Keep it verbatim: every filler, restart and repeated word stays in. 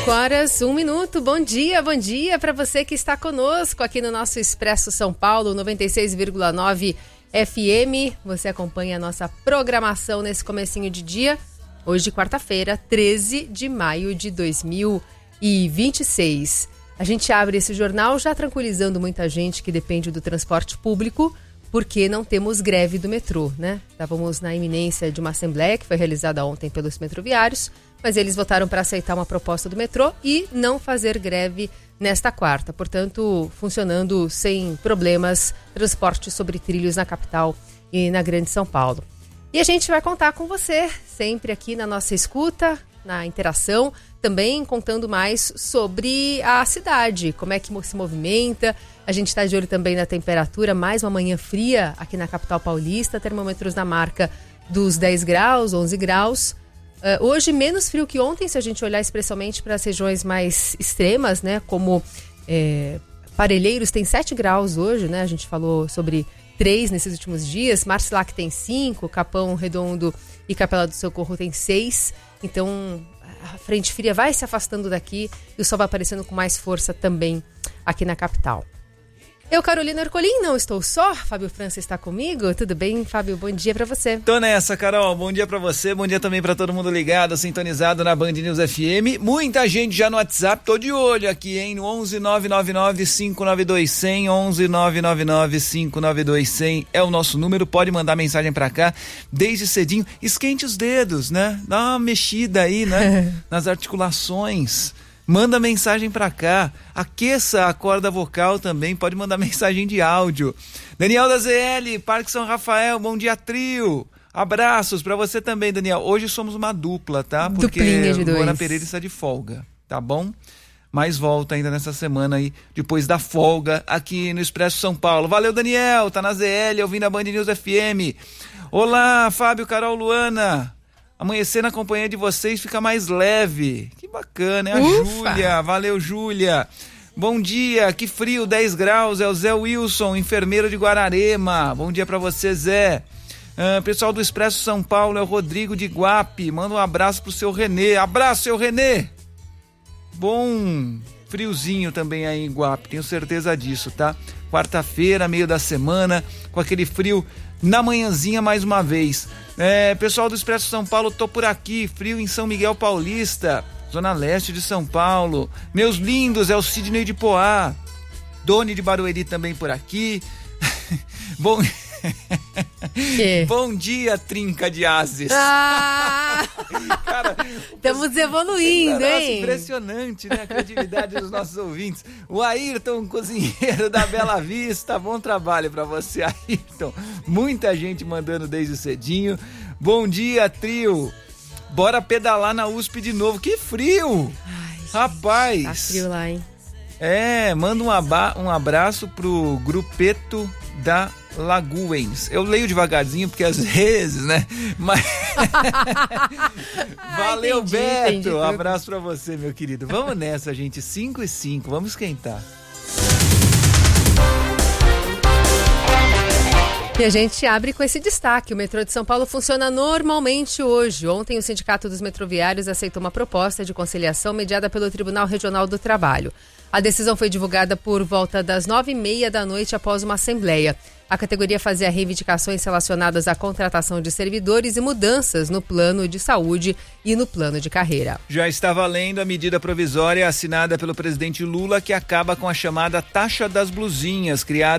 cinco horas, um minuto. Bom dia, bom dia para você que está conosco aqui no nosso Expresso São Paulo, noventa e seis vírgula nove F M. Você acompanha a nossa programação nesse comecinho de dia. Hoje, quarta-feira, treze de maio de dois mil e vinte e seis. A gente abre esse jornal já tranquilizando muita gente que depende do transporte público, porque não temos greve do metrô, né? Estávamos na iminência de uma assembleia que foi realizada ontem pelos metroviários, mas eles votaram para aceitar uma proposta do metrô e não fazer greve nesta quarta. Portanto, funcionando sem problemas, transporte sobre trilhos na capital e na Grande São Paulo. E a gente vai contar com você, sempre aqui na nossa escuta, na interação, também contando mais sobre a cidade, como é que se movimenta. A gente está de olho também na temperatura, mais uma manhã fria aqui na capital paulista, termômetros na marca dos dez graus, onze graus. Uh, hoje menos frio que ontem, se a gente olhar especialmente para as regiões mais extremas, né? Como é, Parelheiros tem sete graus hoje, né? A gente falou sobre três nesses últimos dias. Marcilac tem cinco, Capão Redondo e Capela do Socorro tem seis. Então a frente fria vai se afastando daqui e o sol vai aparecendo com mais força também aqui na capital. Eu, Carolina Ercolim, não estou só. Fábio França está comigo. Tudo bem, Fábio? Bom dia para você. Tô nessa, Carol. Bom dia para você. Bom dia também para todo mundo ligado, sintonizado na Band News F M. Muita gente já no WhatsApp. Tô de olho aqui, hein? No onze nove nove nove cinco nove dois zero zero. onze nove nove nove cinco nove dois zero zero é o nosso número. Pode mandar mensagem para cá desde cedinho. Esquente os dedos, né? Dá uma mexida aí, né? Nas articulações. Manda mensagem pra cá, aqueça a corda vocal também, pode mandar mensagem de áudio. Daniel da Z L, Parque São Rafael, bom dia trio. Abraços pra você também, Daniel. Hoje somos uma dupla, tá? Porque Luana Pereira está de folga, tá bom? Mas volta ainda nessa semana aí, depois da folga aqui no Expresso São Paulo. Valeu, Daniel, tá na Z L, ouvindo a Band News F M. Olá, Fábio, Carol, Luana. Amanhecer na companhia de vocês fica mais leve. Que bacana, é a Júlia. Valeu, Júlia. Bom dia, que frio, dez graus, é o Zé Wilson, enfermeiro de Guararema. Bom dia pra você, Zé. Uh, pessoal do Expresso São Paulo, é o Rodrigo de Guape. Manda um abraço pro seu Renê. Abraço, seu Renê. Bom friozinho também aí em Guape, tenho certeza disso, tá? Quarta-feira, meio da semana, com aquele frio na manhãzinha mais uma vez. É, pessoal do Expresso São Paulo, tô por aqui, frio em São Miguel Paulista, zona leste de São Paulo. Meus lindos, é o Sidney de Poá. Doni de Barueri também por aqui. Bom... Bom dia, trinca de ases. Ah! Cara, estamos evoluindo, nossa, hein? Impressionante, né? A criatividade dos nossos ouvintes. O Ayrton, cozinheiro da Bela Vista. Bom trabalho pra você, Ayrton. Muita gente mandando desde cedinho. Bom dia, trio. Bora pedalar na U S P de novo. Que frio! Ai, rapaz! Tá frio lá, hein? É, manda um, aba- um abraço pro grupeto da Lagoens. Eu leio devagarzinho porque às vezes, né? Mas valeu, entendi, Beto. Entendi. Um abraço pra você, meu querido. Vamos nessa, gente. cinco e cinco. Vamos esquentar. E a gente abre com esse destaque. O metrô de São Paulo funciona normalmente hoje. Ontem, o Sindicato dos Metroviários aceitou uma proposta de conciliação mediada pelo Tribunal Regional do Trabalho. A decisão foi divulgada por volta das nove e meia da noite após uma assembleia. A categoria fazia reivindicações relacionadas à contratação de servidores e mudanças no plano de saúde e no plano de carreira. Já está valendo a medida provisória assinada pelo presidente Lula que acaba com a chamada taxa das blusinhas, criada